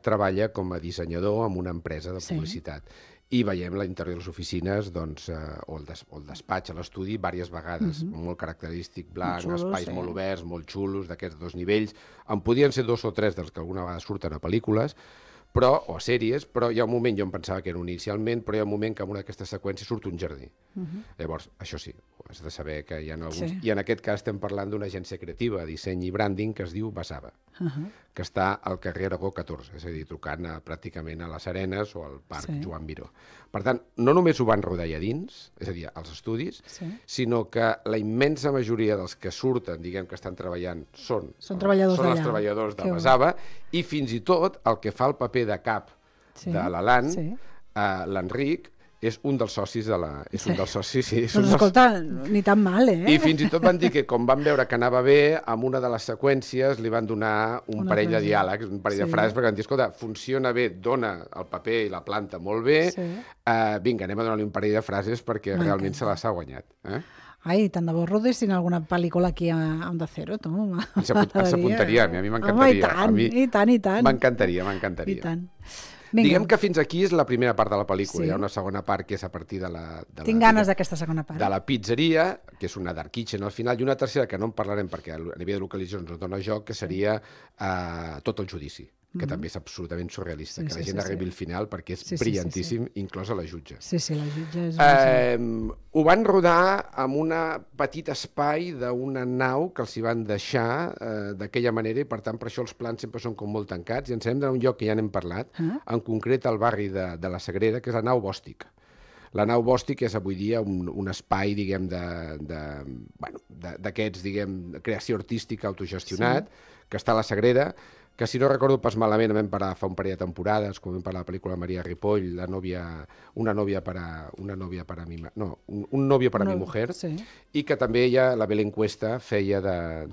treballa com a dissenyador en una empresa de publicitat. I veiem l'interior de les oficines, doncs, o el despatx, a l'estudi, diverses vegades. Molt característic, blanc, espais molt oberts, molt xulos, d'aquests 2 nivells. En podien ser 2 o 3 dels que alguna vegada surten a pel·lícules, o sèries, però hi ha un moment, jo em pensava que era inicialment, però hi ha un moment que en una d'aquestes seqüències surt un jardí. Llavors, això sí, has de saber que hi ha alguns... I en aquest cas estem parlant d'una agència creativa, disseny i branding, que es diu Basava, que està al carrer Aragó 14, és a dir, trucant pràcticament a les Arenes o al Parc Joan Miró. Per tant, no només ho van rodar allà dins, és a dir, als estudis, sinó que la immensa majoria dels que surten, diguem que estan treballant, són els treballadors de Basava, i fins i tot el que fa el paper de cap de l'Alan, l'Enric, és un dels socis de la... Doncs escolta, ni tan mal, I fins i tot van dir que, com van veure que anava bé, en una de les seqüències li van donar un parell de diàlegs, un parell de frases, perquè van dir, escolta, funciona bé, dona el paper i la planta molt bé, vinga, anem a donar-li un parell de frases perquè realment se les ha guanyat. Ai, tant de bo rodessin alguna pel·lícula aquí a Onda Cero, tu. Ens apuntaria, a mi m'encantaria. Home, i tant. M'encantaria. I tant. Diguem que fins aquí és la primera part de la pel·lícula. Hi ha una segona part que és a partir de la... Tinc ganes d'aquesta segona part. De la pizzeria, que és una dark kitchen al final, i una tercera que no en parlarem perquè a nivell de localitzacions no dona joc, que seria tot el judici, que també és absolutament surrealista, que la gent arribi al final perquè és brillantíssim, inclosa la jutge. Sí, la jutge és... Ho van rodar en un petit espai d'una nau que els hi van deixar d'aquella manera i, per tant, per això els plans sempre són com molt tancats i ens hem d'anar a un lloc que ja n'hem parlat, en concret al barri de la Sagrera, que és la nau Bòstic. La nau Bòstic és avui dia un espai, diguem, d'aquests, diguem, de creació artística autogestionat, que està a la Sagrera, que si no recordo pas malament vam parar fa un parell de temporades, quan vam parlar de la pel·lícula Maria Ripoll, un novio para mi mujer, i que també ella, la Belén Cuesta, feia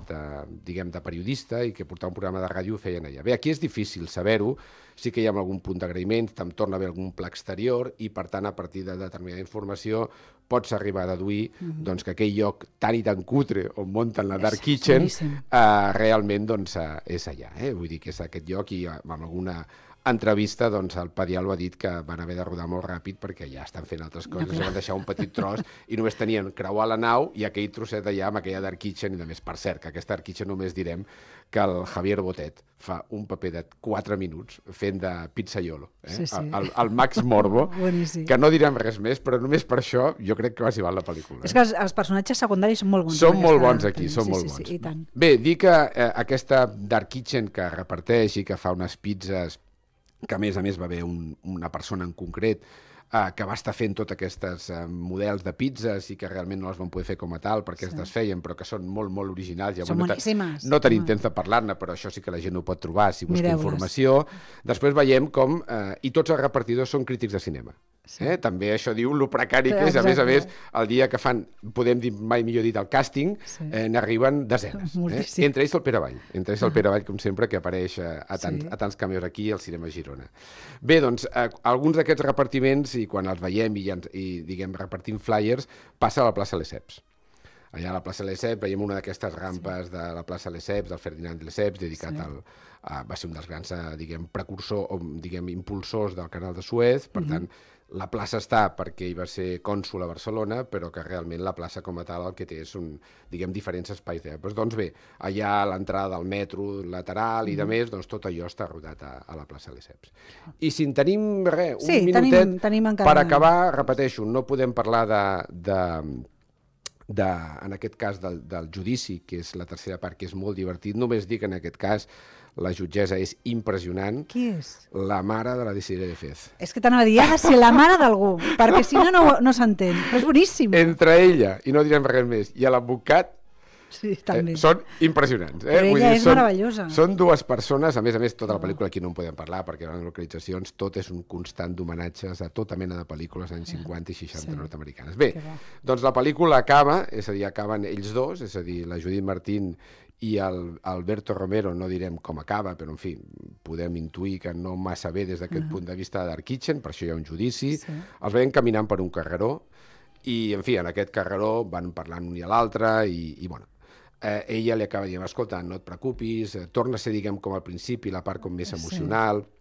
de periodista i que portava un programa de ràdio i feien allà. Bé, aquí és difícil saber-ho, sí que hi ha algun punt d'agraïment, em torna a haver algun pla exterior i, per tant, a partir de determinada informació pots arribar a deduir que aquell lloc tan i tan cutre on munten la Dark Kitchen realment és allà. Vull dir que és aquest lloc i amb alguna entrevista el Padial ha dit que van haver de rodar molt ràpid perquè ja estan fent altres coses, van deixar un petit tros i només tenien creuar la nau i aquell trosset allà amb aquella Dark Kitchen i només, per cert, que aquesta Dark Kitchen només direm que el Javier Botet fa un paper de 4 minuts fent de pizzaiolo, el Max Morbo, que no direm res més, però només per això jo crec que va ser val la pel·lícula. És que els personatges secundaris són molt bons. Són molt bons aquí, són molt bons. Bé, dir que aquesta Dark Kitchen que reparteix i que fa unes pizzas, que a més va haver una persona en concret que va estar fent tots aquests models de pizzas i que realment no les van poder fer com a tal perquè es desfeien, però que són molt, molt originals. Són boníssimes. No tenim temps de parlar-ne, però això sí que la gent ho pot trobar si busca informació. Després veiem com... I tots els repartidors són crítics de cinema. També això diu lo precari que és. A més, el dia que fan, podem dir mai millor dit, el càsting, n'arriben desenes. Entre ells el Pere Vall, com sempre, que apareix a tants cameos aquí al Cinema Girona. Bé, doncs, alguns d'aquests repartiments, i quan els veiem i diguem, repartim flyers, passa a la plaça Lesseps. Allà a la plaça Lesseps veiem una d'aquestes rampes de la plaça Lesseps, del Ferdinand Lesseps, dedicat va ser un dels grans, diguem, precursors o, diguem, impulsors del canal de Suez, per tant, la plaça està perquè hi va ser cònsol a Barcelona, però que realment la plaça com a tal el que té és diferents espais d'èpoques. Doncs bé, allà a l'entrada del metro lateral i de més, doncs tot allò està rodat a la plaça Lesseps. I si en tenim, un minutet per acabar, repeteixo, no podem parlar en aquest cas del judici, que és la tercera part, que és molt divertit, només dir que en aquest cas la jutgessa és impressionant. Qui és? La mare de la Desiree de Fez. És que t'anava a dir, ha de ser la mare d'algú, perquè si no s'entén. Però és boníssim. Entre ella, i no direm res més, i l'advocat, són impressionants. Però ella és meravellosa. Són dues persones, a més, tota la pel·lícula aquí no en podem parlar, perquè en les localitzacions tot és un constant d'homenatges a tota mena de pel·lícules anys 50 i 60 nord-americanes. Bé, doncs la pel·lícula acaba, és a dir, acaben ells dos, és a dir, la Judith Martín i Alberto Romero, no direm com acaba, però en fi, podem intuir que no massa bé des d'aquest punt de vista de Dark Kitchen, per això hi ha un judici. Els veiem caminant per un carreró i, en fi, en aquest carreró van parlant un i a l'altre i bueno, ella li acaba dient, escolta, no et preocupis, torna a ser, diguem, com al principi, la part com més emocional.